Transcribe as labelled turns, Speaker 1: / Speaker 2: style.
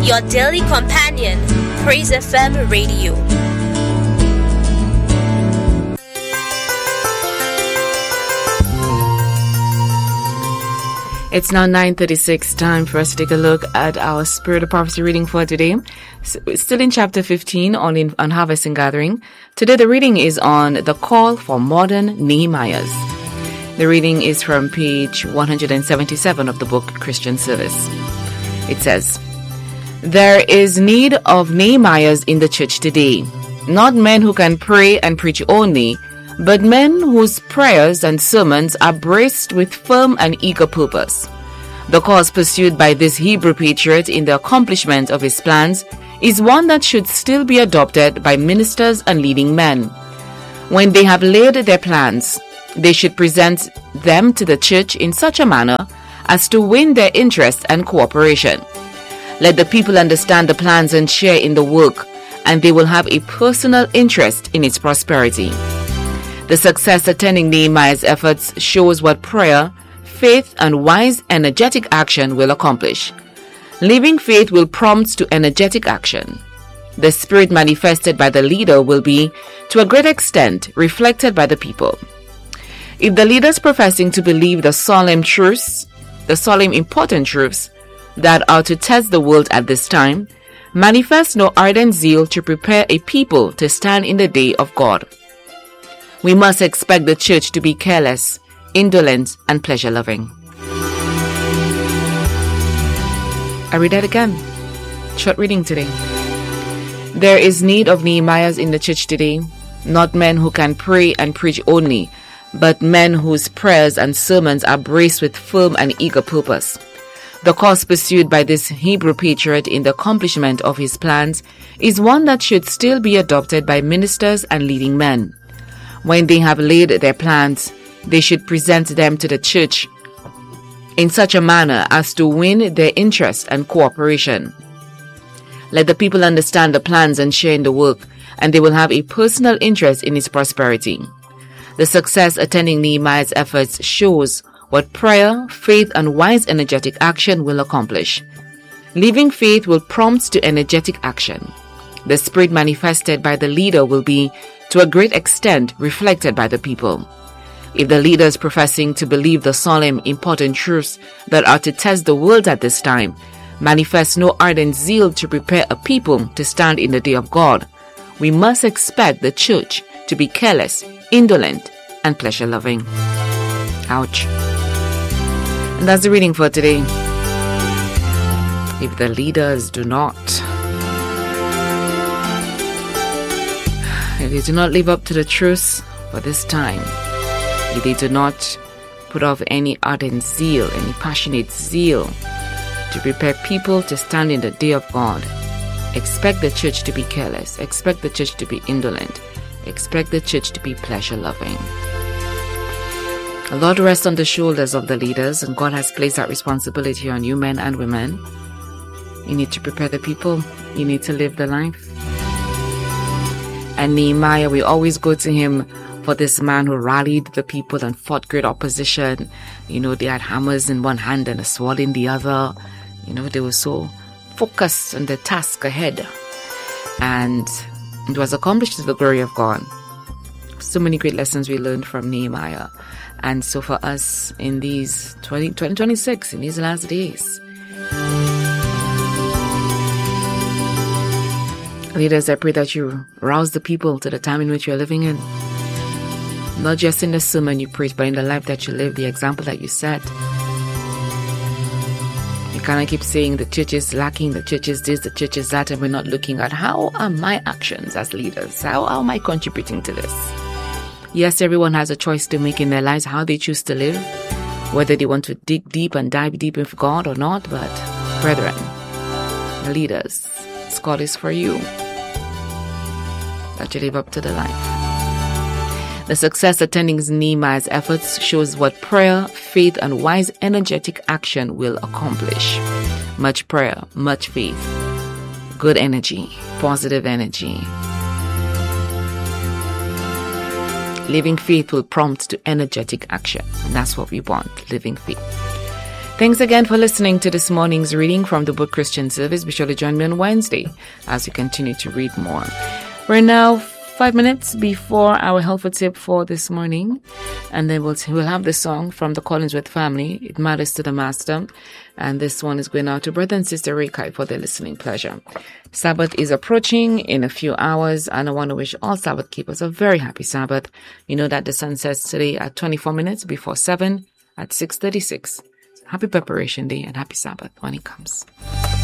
Speaker 1: your daily companion, Praise FM Radio.
Speaker 2: It's now 9:36, time for us to take a look at our Spirit of Prophecy reading for today. Still in chapter 15 on Harvest and Gathering. Today the reading is on the call for modern Nehemiahs. The reading is from page 177 of the book Christian Service. It says, "There is need of Nehemiahs in the church today, not men who can pray and preach only, but men whose prayers and sermons are braced with firm and eager purpose. The cause pursued by this Hebrew patriot in the accomplishment of his plans is one that should still be adopted by ministers and leading men. When they have laid their plans, they should present them to the church in such a manner as to win their interest and cooperation. Let the people understand the plans and share in the work, and they will have a personal interest in its prosperity. The success attending Nehemiah's efforts shows what prayer, faith, and wise, energetic action will accomplish. Living faith will prompt to energetic action. The spirit manifested by the leader will be, to a great extent, reflected by the people. If the leaders professing to believe the solemn important truths that are to test the world at this time, manifest no ardent zeal to prepare a people to stand in the day of God, we must expect the church to be careless, indolent, and pleasure-loving." I read that again. Short reading today. There is need of Nehemiahs in the church today, not men who can pray and preach only, but men whose prayers and sermons are braced with firm and eager purpose. The cause pursued by this Hebrew patriot in the accomplishment of his plans is one that should still be adopted by ministers and leading men. When they have laid their plans, they should present them to the church in such a manner as to win their interest and cooperation. Let the people understand the plans and share in the work, and they will have a personal interest in its prosperity. The success attending Nehemiah's efforts shows what prayer, faith, and wise energetic action will accomplish. Living faith will prompt to energetic action. The spirit manifested by the leader will be, to a great extent, reflected by the people. If the leaders professing to believe the solemn, important truths that are to test the world at this time manifest no ardent zeal to prepare a people to stand in the day of God, we must expect the church to be careless, indolent, and pleasure-loving. Ouch. And that's the reading for today. If the leaders do not live up to the truths for this time, if they do not put off any ardent zeal, any passionate zeal to prepare people to stand in the day of God, expect the church to be careless, expect the church to be indolent, expect the church to be pleasure-loving. The Lord rests on the shoulders of the leaders, and God has placed that responsibility on you, men and women. You need to prepare the people. You need to live the life. And Nehemiah, we always go to him for this man who rallied the people and fought great opposition. They had hammers in one hand and a sword in the other. They were so focused on the task ahead. And it was accomplished to the glory of God. So many great lessons we learned from Nehemiah. And so for us in these 2026, in these last days, leaders, I pray that you rouse the people to the time in which you're living in. Not just in the sermon you preach, but in the life that you live, the example that you set. You cannot keep saying the church is lacking, the church is this, the church is that, and we're not looking at how are my actions as leaders? How am I contributing to this? Yes, everyone has a choice to make in their lives how they choose to live, whether they want to dig deep and dive deep with God or not. But, brethren, leaders, this call is for you, that you live up to the life. The success attending Nehemiah's efforts shows what prayer, faith, and wise energetic action will accomplish. Much prayer, much faith, good energy, positive energy. Living faith will prompt to energetic action. And that's what we want, living faith. Thanks again for listening to this morning's reading from the Book Christian Service. Be sure to join me on Wednesday as we continue to read more. We're now 5 minutes before our helpful tip for this morning, and then we'll have the song from the Collinsworth family, It Matters to the Master, and this one is going out to Brother and Sister Rakai for their listening pleasure. Sabbath is approaching in a few hours, and I want to wish all Sabbath keepers a very happy Sabbath. You know that the sun sets today at 24 minutes before 7 at 6:36. Happy Preparation Day and happy Sabbath when it comes.